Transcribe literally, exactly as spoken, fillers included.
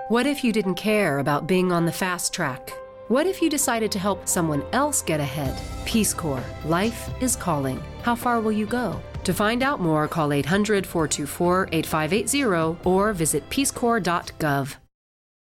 What if you didn't care about being on the fast track? What if you decided to help someone else get ahead? Peace Corps. Life is calling. How far will you go? To find out more, call eight hundred, four two four, eight five eight zero or visit peace corps dot gov.